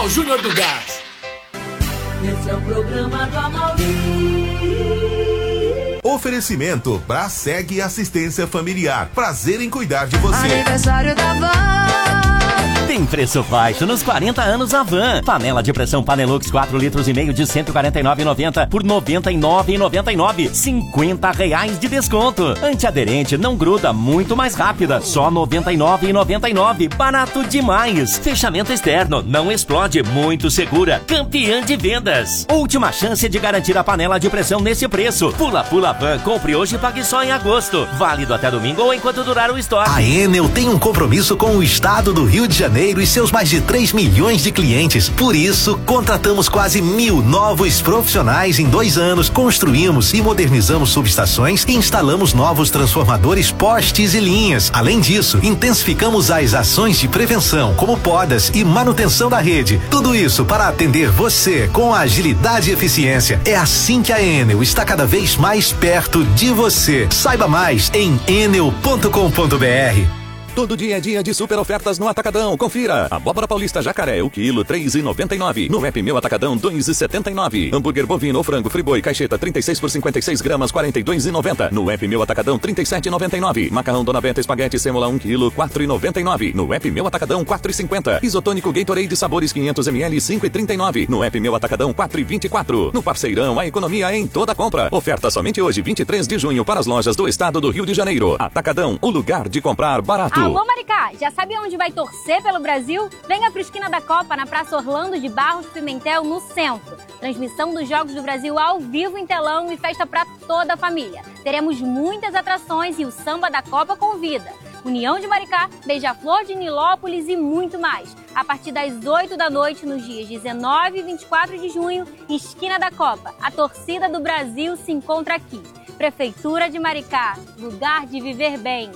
Oficial Júnior do Gás. Esse é o programa do Amaury. Oferecimento Braseg Assistência Familiar. Prazer em cuidar de você. Aniversário da Van. Tem preço baixo nos 40 anos Avan. Panela de pressão Panelux 4 litros e meio de 149,90 por 99,99. R$50 de desconto. Antiaderente não gruda, muito mais rápida. Só 99,99. Barato demais. Fechamento externo, não explode, muito segura. Campeã de vendas. Última chance de garantir a panela de pressão nesse preço. Pula Van, compre hoje e pague só em agosto. Válido até domingo ou enquanto durar o estoque. A Enel tem um compromisso com o estado do Rio de Janeiro e seus mais de 3 milhões de clientes. Por isso, contratamos quase 1.000 novos profissionais em 2 anos. Construímos e modernizamos subestações e instalamos novos transformadores, postes e linhas. Além disso, intensificamos as ações de prevenção, como podas e manutenção da rede. Tudo isso para atender você com agilidade e eficiência. É assim que a Enel está cada vez mais perto de você. Saiba mais em enel.com.br. Todo dia é dia de super ofertas no Atacadão. Confira. Abóbora paulista jacaré, o quilo, R$3,99. No app Meu Atacadão, R$2,79. Hambúrguer bovino ou frango friboi, caixeta, 36 por 56 gramas, R$42,90. No app Meu Atacadão, R$37,99. Macarrão Dona Benta espaguete sêmola, 1 quilo, R$4,99. No app Meu Atacadão, R$4,50. Isotônico Gatorade sabores 500 ml, R$5,39. No app Meu Atacadão, R$4,24. No Parceirão, a economia em toda compra. Oferta somente hoje, 23 de junho, para as lojas do estado do Rio de Janeiro. Atacadão, o lugar de comprar barato. Alô, Maricá, já sabe onde vai torcer pelo Brasil? Venha pro Esquina da Copa, na Praça Orlando de Barros Pimentel, no centro. Transmissão dos Jogos do Brasil ao vivo em telão e festa para toda a família. Teremos muitas atrações e o Samba da Copa convida. União de Maricá, Beija-Flor de Nilópolis e muito mais. A partir das 8 da noite, nos dias 19 e 24 de junho, Esquina da Copa. A torcida do Brasil se encontra aqui. Prefeitura de Maricá, lugar de viver bem.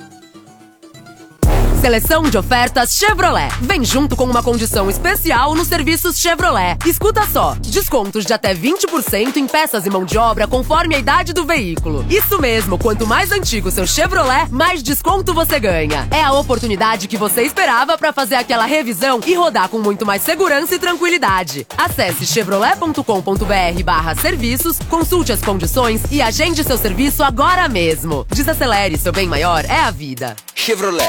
Seleção de ofertas Chevrolet. Vem junto com uma condição especial nos serviços Chevrolet. Escuta só, descontos de até 20% em peças e mão de obra conforme a idade do veículo. Isso mesmo, quanto mais antigo seu Chevrolet, mais desconto você ganha. É a oportunidade que você esperava para fazer aquela revisão e rodar com muito mais segurança e tranquilidade. Acesse chevrolet.com.br/serviços, consulte as condições e agende seu serviço agora mesmo. Desacelere, seu bem maior é a vida. Chevrolet.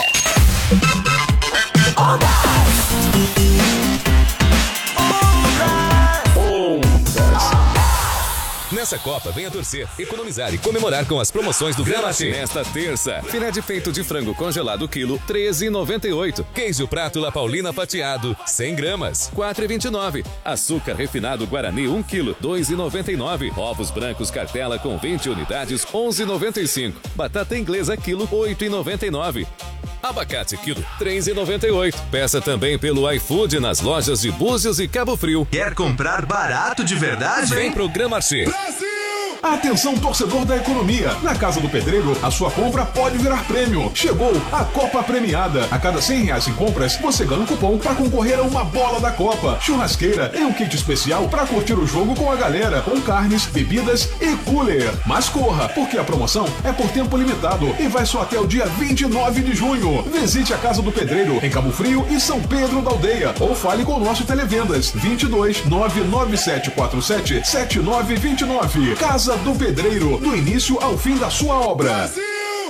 Nessa Copa, venha torcer, economizar e comemorar com as promoções do Gramache. Nesta terça, filé de peito de frango congelado quilo, R$13,98. Queijo prato La Paulina fatiado, 100 gramas, R$4,29. Açúcar refinado Guarani, 1 quilo, R$2,99. Ovos brancos cartela com 20 unidades, R$11,95. Batata inglesa quilo, R$8,99. Abacate quilo, R$3,98. Peça também pelo iFood nas lojas de Búzios e Cabo Frio. Quer comprar barato de verdade? Vem pro Gramache. Atenção, torcedor da economia. Na Casa do Pedreiro, a sua compra pode virar prêmio. Chegou a Copa Premiada. A cada R$100 em compras, você ganha um cupom para concorrer a uma bola da Copa, churrasqueira e um kit especial para curtir o jogo com a galera, com carnes, bebidas e cooler. Mas corra, porque a promoção é por tempo limitado e vai só até o dia 29 de junho. Visite a Casa do Pedreiro em Cabo Frio e São Pedro da Aldeia ou fale com o nosso televendas 22 99747 7929. Casa do Pedreiro, do início ao fim da sua obra. Brasil!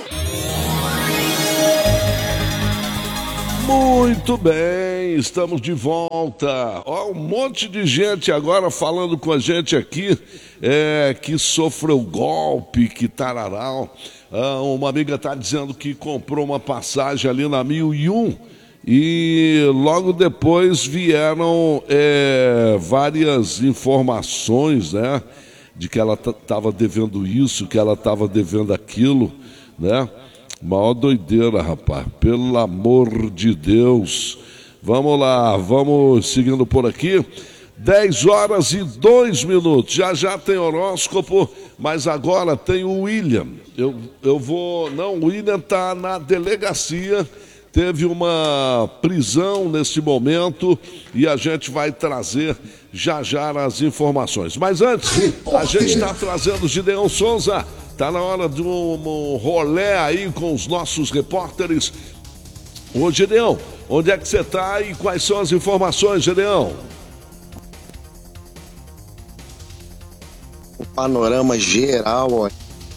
Muito bem, estamos de volta. Ó, um monte de gente agora falando com a gente aqui, que sofreu golpe, que tararau. Uma amiga está dizendo que comprou uma passagem ali na 1001 e logo depois vieram várias informações, né? De que ela estava devendo isso, que ela estava devendo aquilo, né? Maior doideira, rapaz. Pelo amor de Deus. Vamos lá, vamos seguindo por aqui. 10h02. Já tem horóscopo, mas agora tem o William. Eu vou... Não, o William está na delegacia. Teve uma prisão nesse momento e a gente vai trazer já as informações. Mas antes, a gente está trazendo o Gideon Souza. Está na hora de um rolê aí com os nossos repórteres Ô, Gideão, onde é que você está e quais são as informações, Gideão? O panorama geral, ó.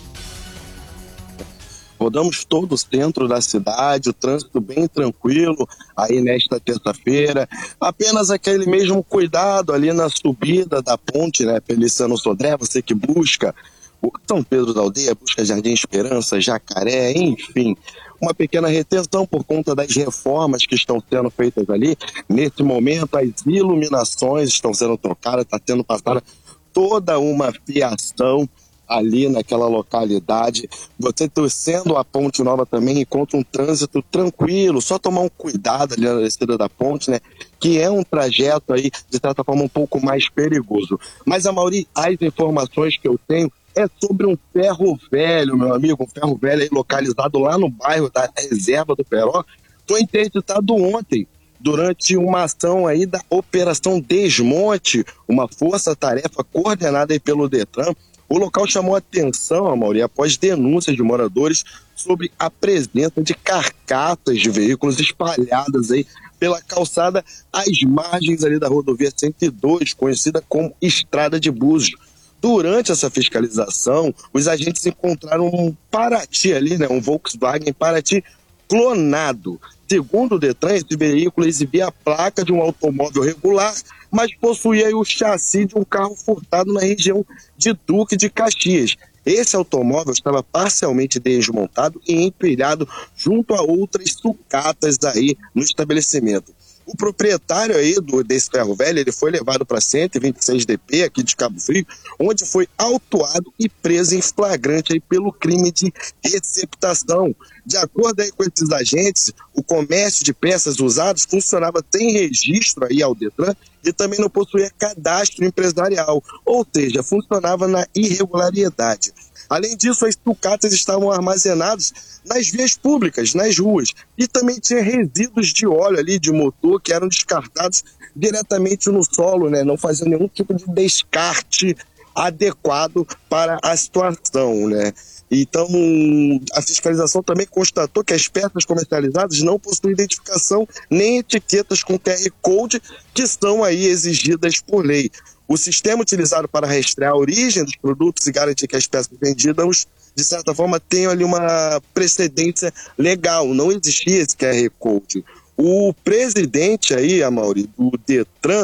Rodamos todo o centro da cidade, o trânsito bem tranquilo aí nesta terça-feira. Apenas aquele mesmo cuidado ali na subida da ponte, né, Feliciano Sodré, você que busca o São Pedro da Aldeia, busca Jardim Esperança, Jacaré, enfim. Uma pequena retenção por conta das reformas que estão sendo feitas ali. Nesse momento, as iluminações estão sendo trocadas, está sendo passada toda uma fiação ali naquela localidade. Você torcendo a Ponte Nova também encontra um trânsito tranquilo, só tomar um cuidado ali na descida da ponte, né? Que é um trajeto aí, de certa forma, um pouco mais perigoso. Mas, Amaury, as informações que eu tenho é sobre um ferro velho, meu amigo, um ferro velho aí localizado lá no bairro da Reserva do Peró. Foi interditado ontem, durante uma ação aí da Operação Desmonte, uma força-tarefa coordenada aí pelo Detran. O local chamou atenção, Amaury, após denúncias de moradores sobre a presença de carcaças de veículos espalhadas aí pela calçada às margens ali da rodovia 102, conhecida como Estrada de Búzios. Durante essa fiscalização, os agentes encontraram um Paraty ali, né, um Volkswagen Paraty clonado. Segundo o Detran, esse veículo exibia a placa de um automóvel regular, mas possuía aí o chassi de um carro furtado na região de Duque de Caxias. Esse automóvel estava parcialmente desmontado e empilhado junto a outras sucatas aí no estabelecimento. O proprietário aí desse ferro velho, ele foi levado para 126 DP aqui de Cabo Frio, onde foi autuado e preso em flagrante aí pelo crime de receptação. De acordo aí com esses agentes, o comércio de peças usadas funcionava sem registro aí ao Detran e também não possuía cadastro empresarial, ou seja, funcionava na irregularidade. Além disso, as sucatas estavam armazenadas nas vias públicas, nas ruas, e também tinha resíduos de óleo ali, de motor, que eram descartados diretamente no solo, né? Não faziam nenhum tipo de descarte adequado para a situação, né? Então, a fiscalização também constatou que as peças comercializadas não possuem identificação nem etiquetas com QR Code, que são aí exigidas por lei. O sistema utilizado para rastrear a origem dos produtos e garantir que as peças vendidas, de certa forma, tenham ali uma precedência legal. Não existia esse QR Code. O presidente aí, Amaury, do Detran,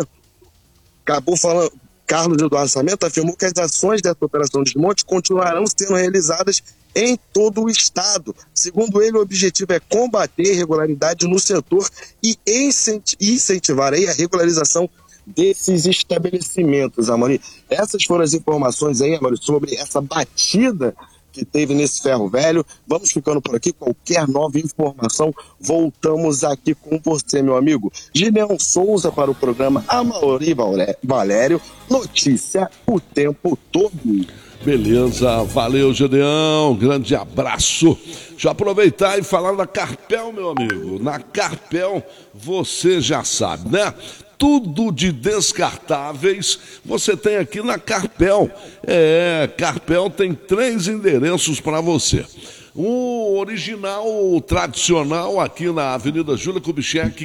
acabou falando, Carlos Eduardo Samento, afirmou que as ações dessa operação de desmonte continuarão sendo realizadas em todo o estado. Segundo ele, o objetivo é combater a irregularidade no setor e incentivar aí a regularização desses estabelecimentos, Amaury. Essas foram as informações aí, Amaury, sobre essa batida que teve nesse ferro velho. Vamos ficando por aqui. Qualquer nova informação, voltamos aqui com você, meu amigo. Gideão Souza para o programa Amaury Valério. Notícia o tempo todo. Beleza, valeu, Gideão, grande abraço. Deixa eu aproveitar e falar da Carpel, meu amigo. Na Carpel, você já sabe, né? Tudo de descartáveis você tem aqui na Carpel. Carpel tem 3 endereços para você. O original, o tradicional, aqui na Avenida Júlia Kubitschek,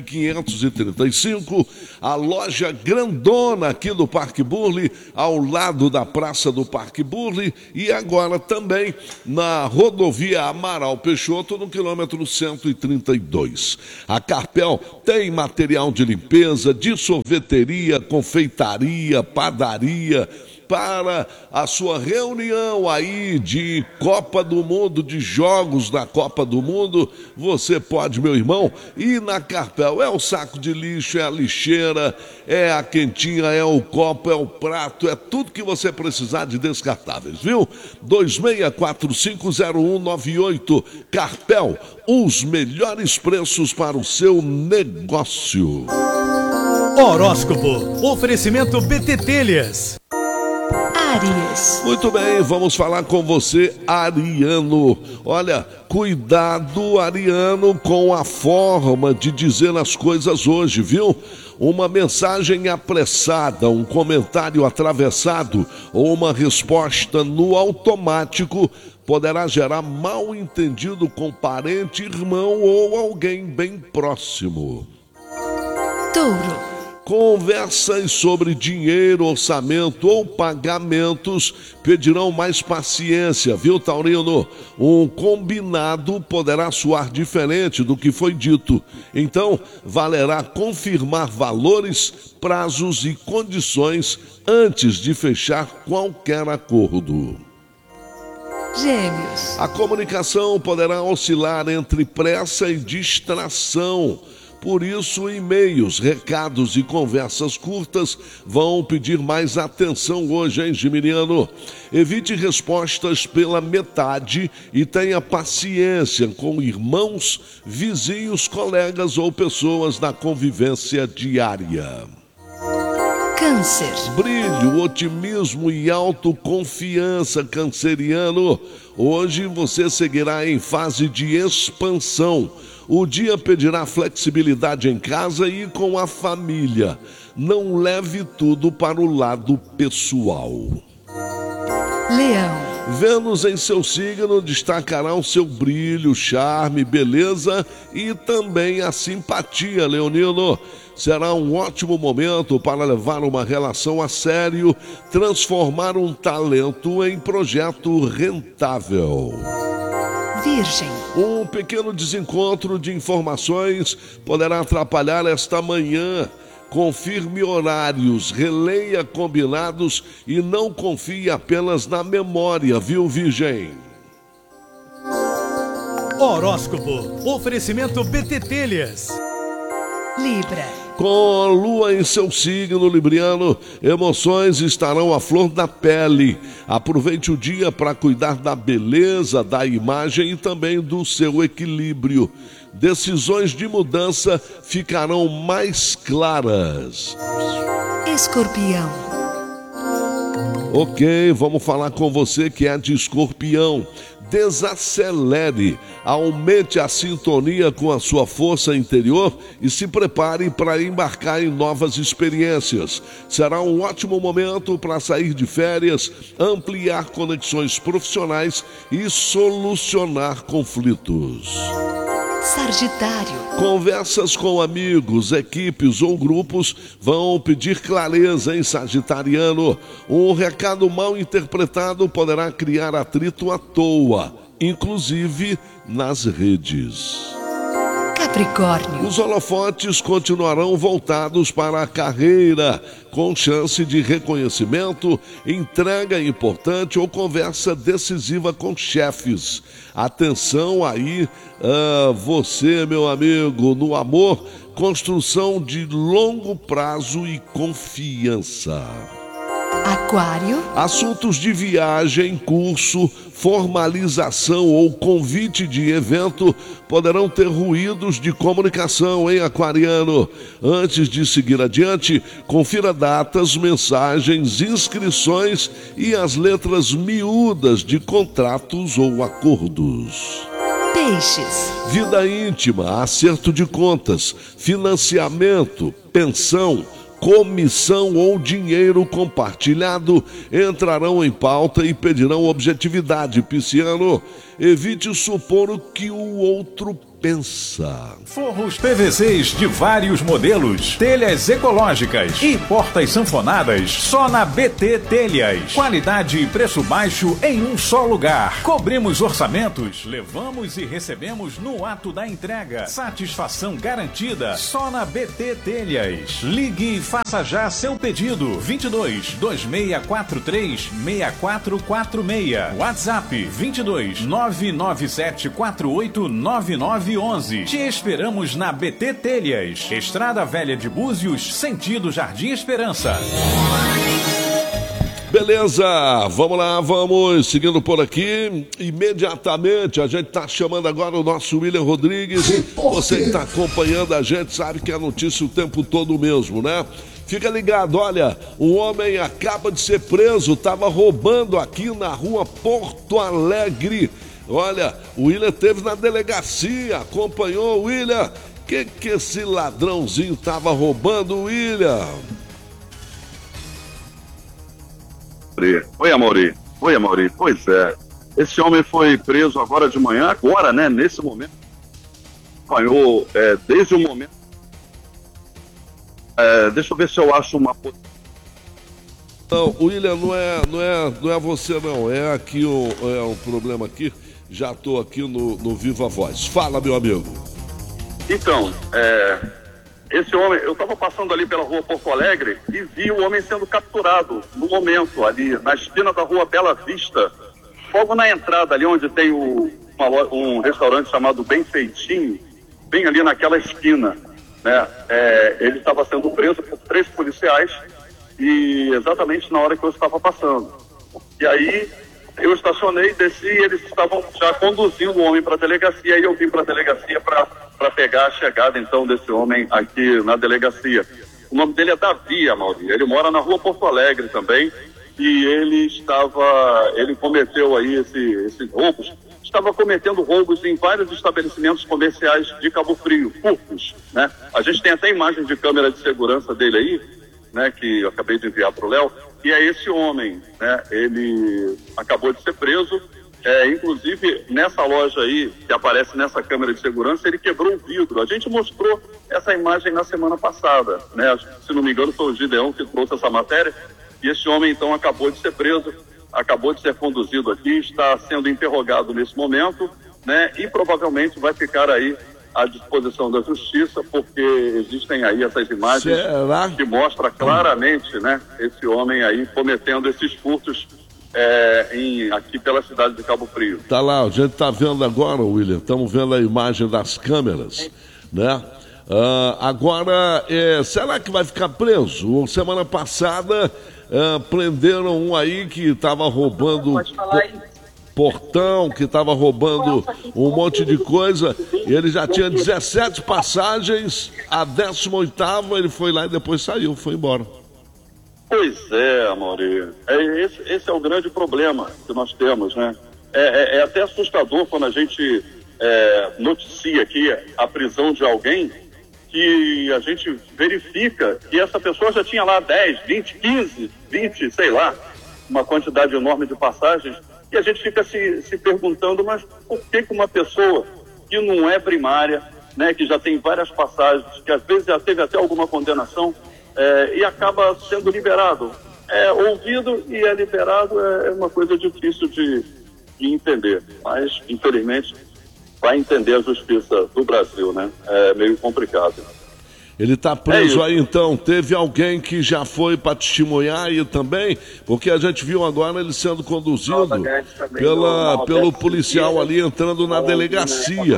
535, a loja grandona aqui do Parque Burle, ao lado da Praça do Parque Burle, e agora também na rodovia Amaral Peixoto, no quilômetro 132. A Carpel tem material de limpeza, de sorveteria, confeitaria, padaria, para a sua reunião aí de Copa do Mundo, de jogos da Copa do Mundo, você pode, meu irmão, ir na Carpel. É o saco de lixo, é a lixeira, é a quentinha, é o copo, é o prato, é tudo que você precisar de descartáveis, viu? 26450198, Carpel, os melhores preços para o seu negócio. Horóscopo, oferecimento BT Telhas. Áries. Muito bem, vamos falar com você, ariano. Olha, cuidado, ariano, com a forma de dizer as coisas hoje, viu? Uma mensagem apressada, um comentário atravessado ou uma resposta no automático poderá gerar mal entendido com parente, irmão ou alguém bem próximo. Touro. Conversas sobre dinheiro, orçamento ou pagamentos pedirão mais paciência, viu, Taurino? Um combinado poderá soar diferente do que foi dito. Então, valerá confirmar valores, prazos e condições antes de fechar qualquer acordo. Gêmeos. A comunicação poderá oscilar entre pressa e distração. Por isso, e-mails, recados e conversas curtas vão pedir mais atenção hoje, hein, Geminiano? Evite respostas pela metade e tenha paciência com irmãos, vizinhos, colegas ou pessoas da convivência diária. Câncer. Brilho, otimismo e autoconfiança, canceriano. Hoje você seguirá em fase de expansão. O dia pedirá flexibilidade em casa e com a família. Não leve tudo para o lado pessoal. Leão. Vênus em seu signo destacará o seu brilho, charme, beleza e também a simpatia, leonino. Será um ótimo momento para levar uma relação a sério, transformar um talento em projeto rentável. Virgem. Um pequeno desencontro de informações poderá atrapalhar esta manhã. Confirme horários, releia combinados e não confie apenas na memória, viu, Virgem? Horóscopo. Oferecimento BT Telhas. Libra. Com a lua em seu signo, libriano, emoções estarão à flor da pele. Aproveite o dia para cuidar da beleza, da imagem e também do seu equilíbrio. Decisões de mudança ficarão mais claras. Escorpião. Ok, vamos falar com você que é de Escorpião. Desacelere, aumente a sintonia com a sua força interior e se prepare para embarcar em novas experiências. Será um ótimo momento para sair de férias, ampliar conexões profissionais e solucionar conflitos. Sagitário. Conversas com amigos, equipes ou grupos vão pedir clareza em sagitariano. Um recado mal interpretado poderá criar atrito à toa, inclusive nas redes. Capricórnio. Os holofotes continuarão voltados para a carreira, com chance de reconhecimento, entrega importante ou conversa decisiva com chefes. Atenção aí, você, meu amigo, no amor, construção de longo prazo e confiança. Aquário. Assuntos de viagem, curso, formalização ou convite de evento poderão ter ruídos de comunicação, hein, aquariano? Antes de seguir adiante, confira datas, mensagens, inscrições e as letras miúdas de contratos ou acordos. Peixes. Vida íntima, acerto de contas, financiamento, pensão, comissão ou dinheiro compartilhado entrarão em pauta e pedirão objetividade, pisciano. Evite supor o que o outro pensa. Forros PVCs de vários modelos, telhas ecológicas e portas sanfonadas só na BT Telhas. Qualidade e preço baixo em um só lugar. Cobrimos orçamentos, levamos e recebemos no ato da entrega. Satisfação garantida só na BT Telhas. Ligue e faça já seu pedido. 22 2643 6446. WhatsApp 22 997 48 9911. Te esperamos na BT Telhas, Estrada Velha de Búzios, sentido Jardim Esperança. Beleza, vamos lá, vamos seguindo por aqui. Imediatamente a gente está chamando agora o nosso William Rodrigues. Você que está acompanhando a gente sabe que é notícia o tempo todo mesmo, né? Fica ligado, olha, um homem acaba de ser preso, estava roubando aqui na rua Porto Alegre. Olha, o William esteve na delegacia, acompanhou o William. Que esse ladrãozinho estava roubando, William? Oi, Amaury. Pois é. Esse homem foi preso agora de manhã, agora, né? Nesse momento. Acompanhou desde o momento. Deixa eu ver se eu acho uma. Não, William, não é você não. É aqui um problema aqui. Já estou aqui no Viva Voz. Fala, meu amigo. Então, esse homem, eu estava passando ali pela rua Porto Alegre e vi o homem sendo capturado no momento, ali na esquina da rua Bela Vista, logo na entrada ali onde tem um restaurante chamado Bem Feitinho, bem ali naquela esquina, né? Ele estava sendo preso por 3 policiais e exatamente na hora que eu estava passando. E aí eu estacionei, desci e eles estavam já conduzindo o homem para a delegacia e eu vim para a delegacia para pegar a chegada então desse homem aqui na delegacia. O nome dele é Davi, Amaury. Ele mora na rua Porto Alegre também e ele cometeu aí esses roubos. Estava cometendo roubos em vários estabelecimentos comerciais de Cabo Frio, furtos, né? A gente tem até imagem de câmera de segurança dele aí, né, que eu acabei de enviar para o Léo, e é esse homem, né? Ele acabou de ser preso, inclusive nessa loja aí, que aparece nessa câmera de segurança, ele quebrou o vidro. A gente mostrou essa imagem na semana passada, né? Se não me engano foi o Gideão que trouxe essa matéria, e esse homem então acabou de ser preso, acabou de ser conduzido aqui, está sendo interrogado nesse momento, né? E provavelmente vai ficar aí à disposição da justiça, porque existem aí essas imagens que mostram claramente, né, esse homem aí cometendo esses furtos aqui pela cidade de Cabo Frio. Tá lá, a gente tá vendo agora, William, estamos vendo a imagem das câmeras, né? Agora, será que vai ficar preso? Semana passada prenderam um aí que estava roubando portão, que estava roubando um monte de coisa. Ele já tinha 17 passagens, a 18ª ele foi lá e depois saiu, foi embora. Pois é, Amaury. Esse é o grande problema que nós temos, né? É até assustador quando a gente noticia aqui a prisão de alguém que a gente verifica que essa pessoa já tinha lá 10, 20, 15, 20, sei lá, uma quantidade enorme de passagens. E a gente fica se perguntando, mas por que uma pessoa que não é primária, né, que já tem várias passagens, que às vezes já teve até alguma condenação, e acaba sendo liberado? Ouvido e é liberado é uma coisa difícil de entender, mas infelizmente vai entender a justiça do Brasil, né? É meio complicado. Ele está preso aí então, teve alguém que já foi para testemunhar aí também? Porque a gente viu agora ele sendo conduzido pelo policial ali entrando na delegacia.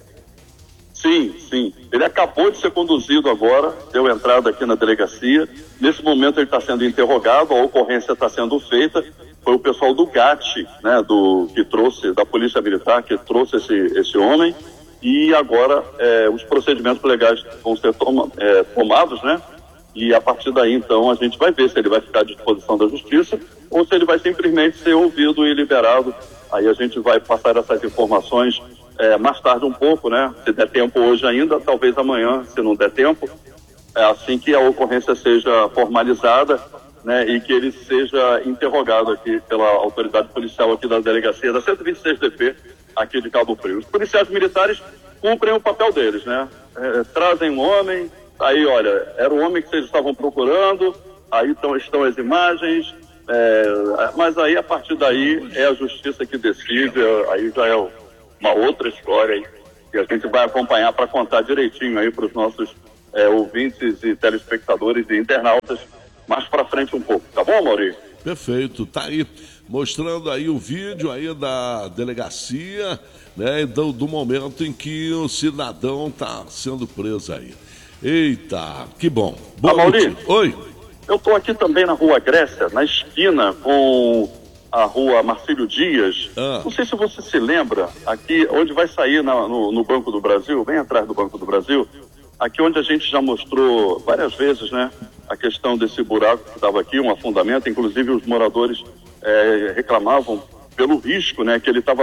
Sim. Ele acabou de ser conduzido agora, deu entrada aqui na delegacia. Nesse momento ele está sendo interrogado, a ocorrência está sendo feita. Foi o pessoal do GAT, né, da Polícia Militar, que trouxe esse homem. E agora os procedimentos legais vão ser tomados, né? E a partir daí, então, a gente vai ver se ele vai ficar à disposição da justiça ou se ele vai simplesmente ser ouvido e liberado. Aí a gente vai passar essas informações mais tarde um pouco, né? Se der tempo hoje ainda, talvez amanhã, se não der tempo, assim que a ocorrência seja formalizada, né? E que ele seja interrogado aqui pela autoridade policial aqui da delegacia da 126 DP, aqui de Cabo Frio. Os policiais militares cumprem o papel deles, né? Trazem um homem, aí olha, era o homem que vocês estavam procurando, aí estão as imagens, mas aí a partir daí é a justiça que decide, aí já é uma outra história aí, que a gente vai acompanhar para contar direitinho aí para os nossos ouvintes e telespectadores e internautas mais para frente um pouco, tá bom, Maurício? Perfeito, tá aí mostrando aí o vídeo aí da delegacia, né, do momento em que o cidadão tá sendo preso aí. Eita, que bom. Maurício, oi. Eu estou aqui também na Rua Grécia, na esquina com a Rua Marcílio Dias. Não sei se você se lembra, aqui onde vai sair no Banco do Brasil, bem atrás do Banco do Brasil, aqui onde a gente já mostrou várias vezes, né, a questão desse buraco que estava aqui, um afundamento. Inclusive os moradores reclamavam pelo risco, né, que ele estava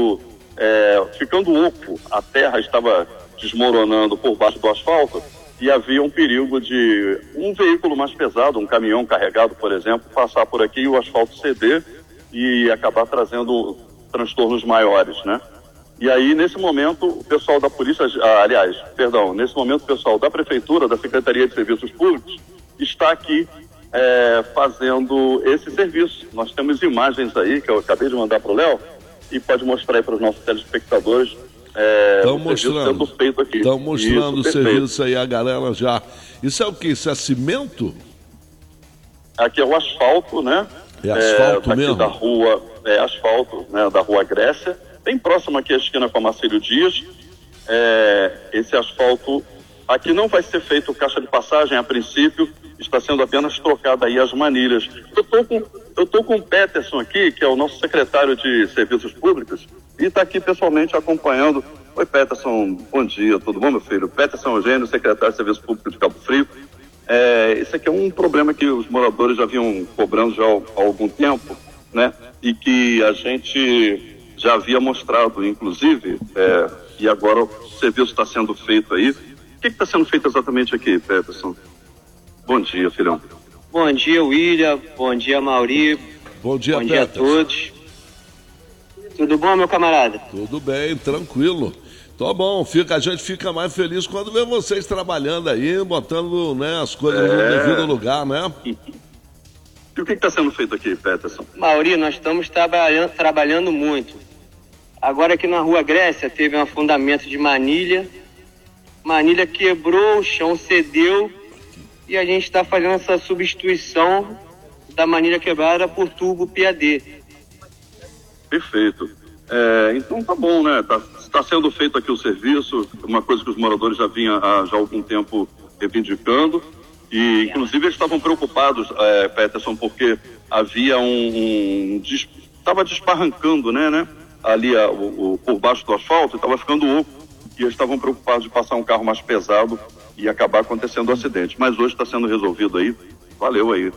ficando oco, a terra estava desmoronando por baixo do asfalto e havia um perigo de um veículo mais pesado, um caminhão carregado, por exemplo, passar por aqui e o asfalto ceder e acabar trazendo transtornos maiores, né? E aí, nesse momento, o pessoal da polícia, nesse momento o pessoal da Prefeitura, da Secretaria de Serviços Públicos, está aqui fazendo esse serviço. Nós temos imagens aí, que eu acabei de mandar para o Léo, e pode mostrar aí para os nossos telespectadores. Estão mostrando o serviço aí, a galera já. Isso é o que? Isso é cimento? Aqui é o asfalto, né? É asfalto mesmo? Da rua, asfalto, né? Da Rua Grécia, bem próximo aqui à esquina com a Marcílio Dias. Esse asfalto aqui não vai ser feito caixa de passagem a princípio, está sendo apenas trocada aí as manilhas. Eu tô com o Peterson aqui, que é o nosso secretário de Serviços Públicos, e está aqui pessoalmente acompanhando. Oi, Peterson, bom dia, tudo bom, meu filho? Peterson Eugênio, secretário de Serviços Públicos de Cabo Frio. Esse aqui é um problema que os moradores já vinham cobrando já há algum tempo, né? E que a gente já havia mostrado, inclusive, e agora o serviço está sendo feito aí. O que está sendo feito exatamente aqui, Peterson? Bom dia, filhão. Bom dia, William. Bom dia, Mauri. Bom dia, Bom dia a todos. Tudo bom, meu camarada? Tudo bem, tranquilo. Tá bom, a gente fica mais feliz quando vê vocês trabalhando aí, botando, né, as coisas no devido lugar, né? E o que está sendo feito aqui, Peterson? Mauri, nós estamos trabalhando muito. Agora aqui na Rua Grécia teve um afundamento de manilha. Manilha quebrou, o chão cedeu e a gente está fazendo essa substituição da manilha quebrada por tubo PAD. Perfeito. Então tá bom, né? Está sendo feito aqui o serviço, uma coisa que os moradores já vinham já há algum tempo reivindicando, e inclusive eles estavam preocupados, Peterson, porque havia estava desbarrancando, né? Ali por baixo do asfalto, estava ficando oco, e eles estavam preocupados de passar um carro mais pesado e acabar acontecendo um acidente. Mas hoje está sendo resolvido aí. Valeu aí.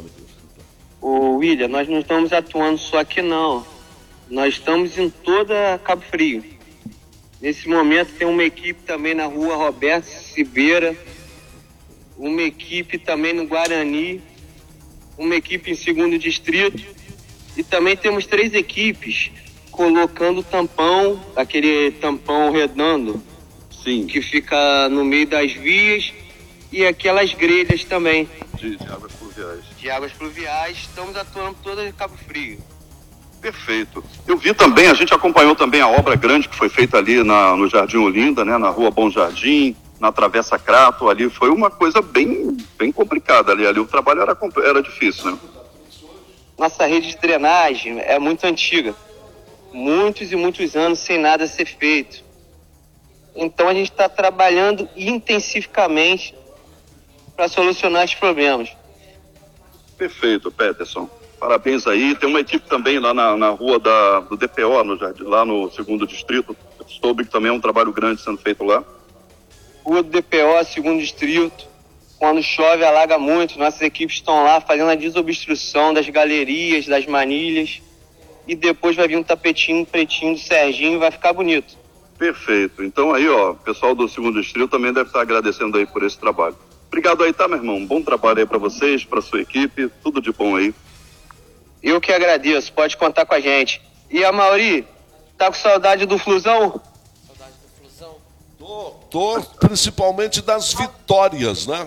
Ô, William, nós não estamos atuando só aqui, não. Nós estamos em toda Cabo Frio. Nesse momento tem uma equipe também na Rua Roberto Cibeira, uma equipe também no Guarani, uma equipe em 2º Distrito, e também temos 3 equipes colocando tampão, aquele tampão redondo, sim, que fica no meio das vias, e aquelas grelhas também. De águas pluviais. De águas pluviais, estamos atuando toda em Cabo Frio. Perfeito. Eu vi também, a gente acompanhou também a obra grande que foi feita ali no Jardim Olinda, né, na Rua Bom Jardim, na Travessa Crato, ali foi uma coisa bem complicada ali o trabalho era difícil, né? Nossa rede de drenagem é muito antiga, muitos e muitos anos sem nada ser feito. Então a gente está trabalhando intensificamente para solucionar esses problemas. Perfeito, Peterson. Parabéns aí. Tem uma equipe também lá na rua do DPO, no Jardim, lá no 2º Distrito. Eu soube que também é um trabalho grande sendo feito lá. Rua do DPO, 2º Distrito. Quando chove, alaga muito. Nossas equipes estão lá fazendo a desobstrução das galerias, das manilhas. E depois vai vir um tapetinho pretinho do Serginho e vai ficar bonito. Perfeito. Então aí, o pessoal do 2º Distrito também deve estar agradecendo aí por esse trabalho. Obrigado aí, tá, meu irmão? Bom trabalho aí para vocês, para sua equipe. Tudo de bom aí. Eu que agradeço. Pode contar com a gente. E a Mauri, tá com saudade do Flusão? Saudade do Flusão? Tô, principalmente das vitórias, né?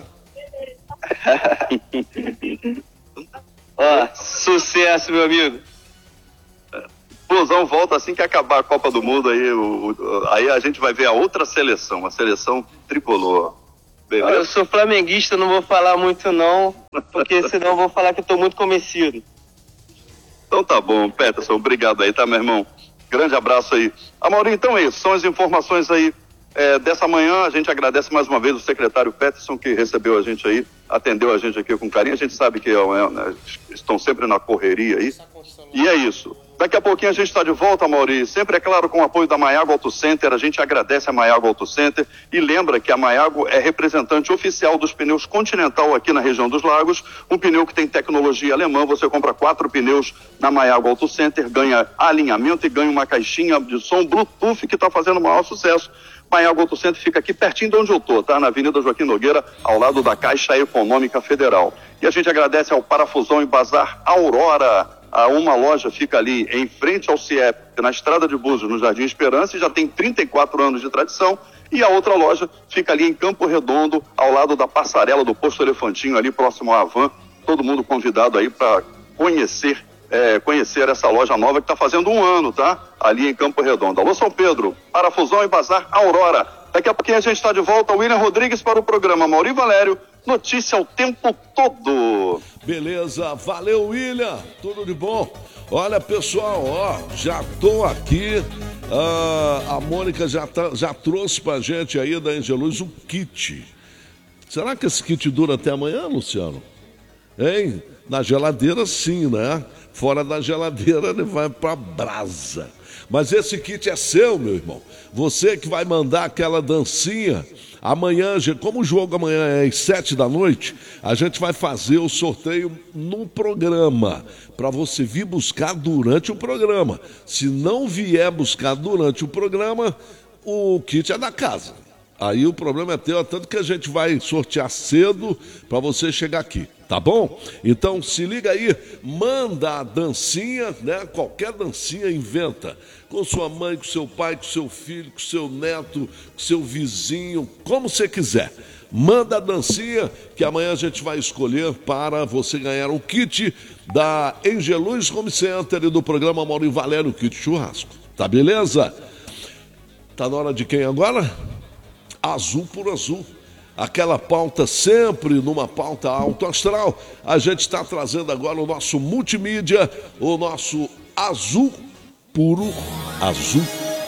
Ó, sucesso, meu amigo. Flusão volta assim que acabar a Copa do Mundo aí, aí a gente vai ver a outra seleção, a seleção tricolor. Beleza? Eu sou flamenguista, não vou falar muito não, porque senão eu vou falar que eu tô muito convencido. Então tá bom, Peterson, obrigado aí, tá, meu irmão? Grande abraço aí. Amaury, então é isso, são as informações aí dessa manhã. A gente agradece mais uma vez o secretário Peterson, que recebeu a gente aí atendeu a gente aqui com carinho. A gente sabe que estão sempre na correria aí. E é isso. Daqui a pouquinho a gente está de volta, Mauri. Sempre, é claro, com o apoio da Maiago Auto Center. A gente agradece a Maiago Auto Center e lembra que a Maiago é representante oficial dos pneus Continental aqui na região dos Lagos. Um pneu que tem tecnologia alemã. Você compra 4 pneus na Maiago Auto Center, ganha alinhamento e ganha uma caixinha de som Bluetooth que está fazendo o maior sucesso. Maiago Auto Center fica aqui pertinho de onde eu estou, tá? Na Avenida Joaquim Nogueira, ao lado da Caixa Econômica Federal. E a gente agradece ao Parafusão e Bazar Aurora. Uma loja fica ali em frente ao CIEP, na Estrada de Búzios, no Jardim Esperança, e já tem 34 anos de tradição. E a outra loja fica ali em Campo Redondo, ao lado da passarela do Posto Elefantinho, ali próximo à Havan. Todo mundo convidado aí para conhecer essa loja nova que está fazendo 1 ano, tá? Ali em Campo Redondo. Alô, São Pedro, Parafusão e Bazar Aurora. Daqui a pouquinho a gente está de volta, William Rodrigues para o programa Mauri Valério, notícia o tempo todo. Beleza, valeu, William, tudo de bom. Olha, pessoal, já tô aqui, a Mônica já trouxe pra gente aí da Angeluz um kit. Será que esse kit dura até amanhã, Luciano? Hein? Na geladeira sim, né? Fora da geladeira ele vai pra brasa. Mas esse kit é seu, meu irmão. Você que vai mandar aquela dancinha. Amanhã, como o jogo amanhã é às 7 da noite, a gente vai fazer o sorteio no programa, para você vir buscar durante o programa. Se não vier buscar durante o programa, o kit é da casa. Aí o problema é teu, tanto que a gente vai sortear cedo para você chegar aqui, tá bom? Então se liga aí, manda a dancinha, né? Qualquer dancinha inventa. Com sua mãe, com seu pai, com seu filho, com seu neto, com seu vizinho, como você quiser. Manda a dancinha que amanhã a gente vai escolher para você ganhar um kit da Angeluz Home Center e do programa Mauri Valério, kit churrasco. Tá beleza? Tá na hora de quem agora? Azul por Azul. Aquela pauta sempre numa pauta alto astral. A gente está trazendo agora o nosso multimídia, o nosso Azul Puro Azul.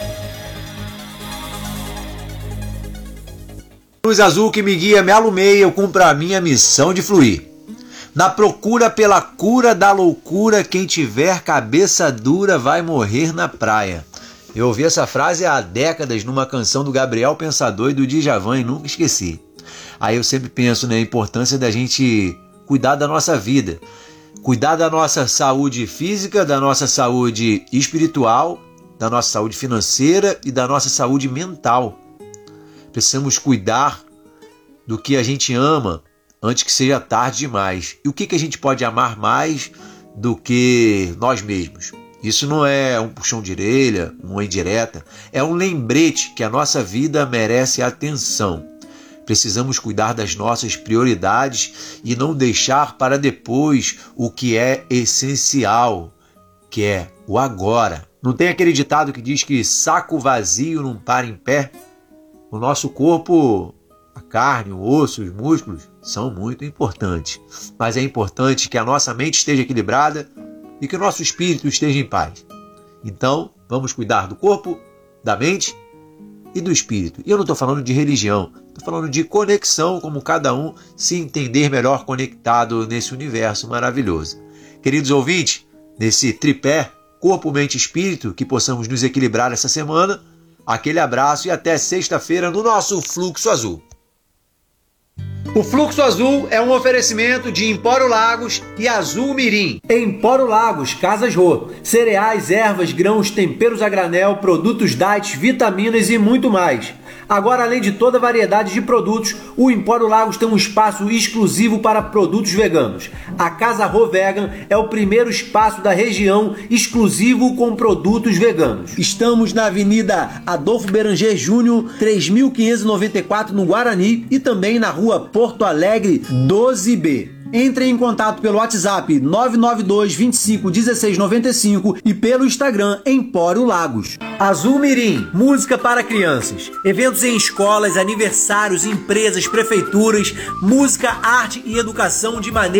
Luz azul que me guia, me alumeia, eu cumpro a minha missão de fluir. Na procura pela cura da loucura, quem tiver cabeça dura vai morrer na praia. Eu ouvi essa frase há décadas numa canção do Gabriel Pensador e do Djavan e nunca esqueci. Aí eu sempre penso na importância da gente cuidar da nossa vida, cuidar da nossa saúde física, da nossa saúde espiritual, da nossa saúde financeira e da nossa saúde mental. Precisamos cuidar do que a gente ama antes que seja tarde demais. E o que a gente pode amar mais do que nós mesmos? Isso não é um puxão de orelha, uma indireta, é um lembrete que a nossa vida merece atenção. Precisamos cuidar das nossas prioridades e não deixar para depois o que é essencial, que é o agora. Não tem aquele ditado que diz que saco vazio não para em pé? O nosso corpo, a carne, o osso, os músculos são muito importantes. Mas é importante que a nossa mente esteja equilibrada e que o nosso espírito esteja em paz. Então, vamos cuidar do corpo, da mente e do espírito. E eu não estou falando de religião, estou falando de conexão, como cada um se entender melhor conectado nesse universo maravilhoso. Queridos ouvintes, nesse tripé, corpo, mente e espírito, que possamos nos equilibrar essa semana. Aquele abraço e até sexta-feira no nosso Fluxo Azul. O Fluxo Azul é um oferecimento de Empório Lagos e Azul Mirim. Empório Lagos, Casas Rô, cereais, ervas, grãos, temperos a granel, produtos diet, vitaminas e muito mais. Agora, além de toda a variedade de produtos, o Empório Lagos tem um espaço exclusivo para produtos veganos. A Casa Rô Vegan é o primeiro espaço da região exclusivo com produtos veganos. Estamos na Avenida Adolfo Beranger Júnior, 3594 no Guarani e também na Rua Porto Alegre 12B. Entre em contato pelo WhatsApp 992 25 16 95 e pelo Instagram Empório Lagos. Azul Mirim, música para crianças. Eventos em escolas, aniversários, empresas, prefeituras, música, arte e educação de maneira